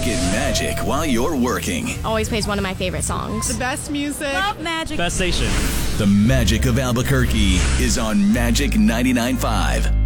Make it magic while you're working. Always plays one of my favorite songs. The best music. Love Magic. Best station. The magic of Albuquerque is on Magic 99.5.